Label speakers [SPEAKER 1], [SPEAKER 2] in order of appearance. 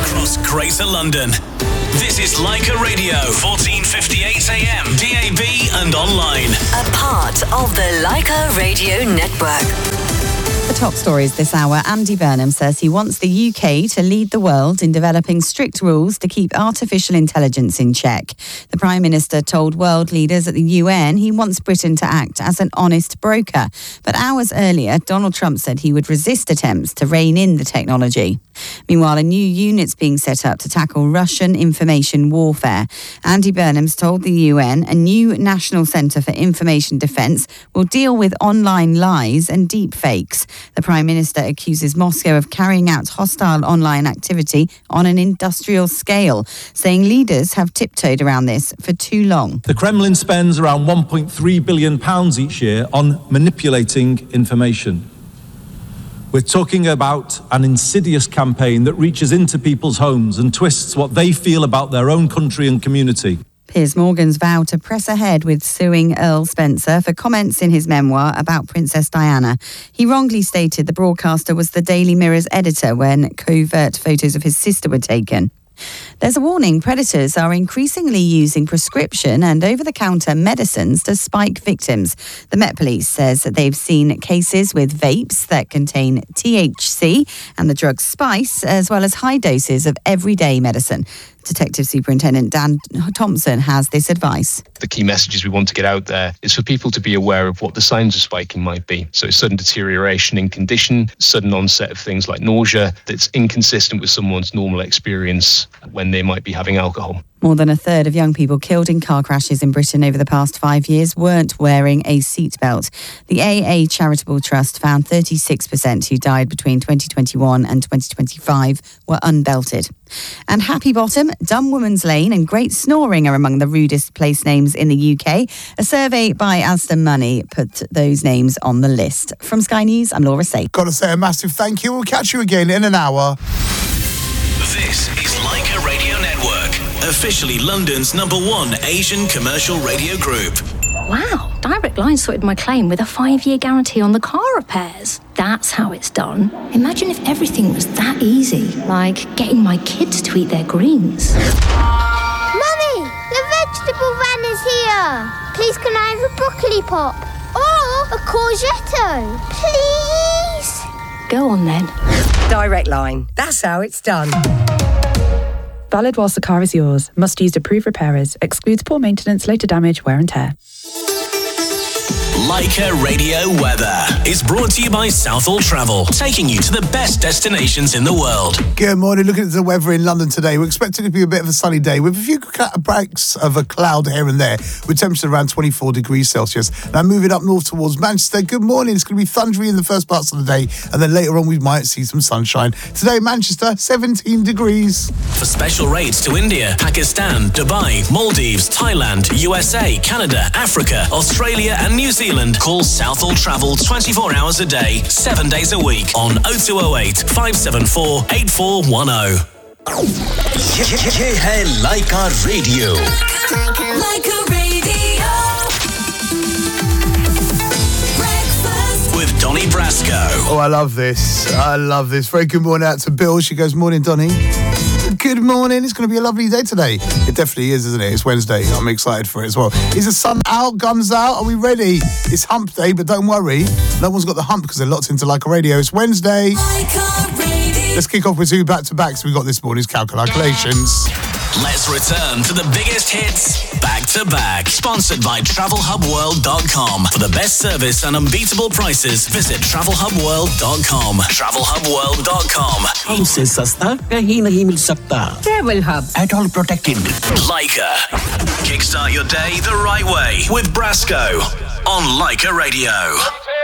[SPEAKER 1] across Greater London. This is Leica Radio, 1458 AM, DAB and online.
[SPEAKER 2] A part of the Leica Radio Network.
[SPEAKER 3] The top stories this hour. Andy Burnham says he wants the UK to lead the world in developing strict rules to keep artificial intelligence in check. The Prime Minister told world leaders at the UN he wants Britain to act as an honest broker. But hours earlier, Donald Trump said he would resist attempts to rein in the technology. Meanwhile, a new unit's being set up to tackle Russian information warfare. Andy Burnham's told the UN a new National Centre for Information Defence will deal with online lies and deep fakes. The Prime Minister accuses Moscow of carrying out hostile online activity on an industrial scale, saying leaders have tiptoed around this for too long.
[SPEAKER 4] The Kremlin spends around £1.3 billion each year on manipulating information. We're talking about an insidious campaign that reaches into people's homes and twists what they feel about their own country and community.
[SPEAKER 3] Piers Morgan's vowed to press ahead with suing Earl Spencer for comments in his memoir about Princess Diana. He wrongly stated the broadcaster was the Daily Mirror's editor when covert photos of his sister were taken. There's a warning predators are increasingly using prescription and over-the-counter medicines to spike victims. The Met Police says that they've seen cases with vapes that contain THC and the drug spice, as well as high doses of everyday medicine. Detective Superintendent Dan Thompson has this advice.
[SPEAKER 5] The key messages we want to get out there is for people to be aware of what the signs of spiking might be. So sudden deterioration in condition, sudden onset of things like nausea that's inconsistent with someone's normal experience when they might be having alcohol.
[SPEAKER 3] More than a third of young people killed in car crashes in Britain over the past 5 years weren't wearing a seatbelt. The AA Charitable Trust found 36% who died between 2021 and 2025 were unbelted. And Happy Bottom, Dumb Woman's Lane and Great Snoring are among the rudest place names in the UK. A survey by Aston Money put those names on the list. From Sky News, I'm Laura Say.
[SPEAKER 6] Got to say a massive thank you. We'll catch you again in an hour.
[SPEAKER 1] This is Leica Radio Network, officially London's #1 Asian commercial radio group.
[SPEAKER 7] Wow, Direct Line sorted my claim with a 5-year guarantee on the car repairs. That's how it's done. Imagine if everything was that easy, like getting my kids to eat their greens.
[SPEAKER 8] Mummy, the vegetable van is here. Please can I have a broccoli pop? Or a courgette? Please?
[SPEAKER 7] Go on then.
[SPEAKER 9] Direct Line. That's how it's done.
[SPEAKER 10] Valid whilst the car is yours. Must use approved repairers. Excludes poor maintenance, later damage, wear and tear.
[SPEAKER 1] Leica Radio Weather is brought to you by Southall Travel, taking you to the best destinations in the world.
[SPEAKER 6] Good morning. Looking at the weather in London today, we're expecting it to be a bit of a sunny day with a few breaks of a cloud here and there, with temperatures around 24 degrees Celsius. Now moving up north towards Manchester, good morning. It's going to be thundery in the first parts of the day, and then later on we might see some sunshine. Today, Manchester, 17 degrees.
[SPEAKER 1] For special rates to India, Pakistan, Dubai, Maldives, Thailand, USA, Canada, Africa, Australia and New Zealand, call Southall Travel 24 hours a day, 7 days a week on 0208 574 8410.
[SPEAKER 11] ये है Leica Radio.
[SPEAKER 2] Leica Radio. Breakfast
[SPEAKER 1] with Donny Brasco.
[SPEAKER 6] Oh, I love this. I love this. Very good morning out to Bill. She goes, morning, Donny. Good morning. It's going to be a lovely day today. It definitely is, isn't it? It's Wednesday. I'm excited for it as well. Is the sun out? Guns out? Are we ready? It's hump day, but don't worry. No one's got the hump because they're locked into Leica Radio. It's Wednesday.
[SPEAKER 2] Leica Radio.
[SPEAKER 6] Let's kick off with 2 back-to-backs we got this morning's calculations.
[SPEAKER 1] Let's return to the biggest hits back to back. Sponsored by TravelHubWorld.com. For the best service and unbeatable prices, visit TravelHubWorld.com. TravelHubWorld.com.
[SPEAKER 11] हमसे सस्ता कहीं नहीं मिल सकता. Travel Hub. At all protected.
[SPEAKER 1] Leica. Kickstart your day the right way with Brasco on Leica Radio.